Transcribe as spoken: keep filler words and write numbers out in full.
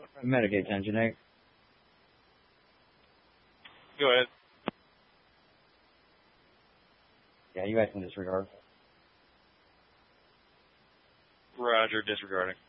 Mitigate, Engineer. Go ahead. Yeah, you guys can disregard. Roger, disregarding.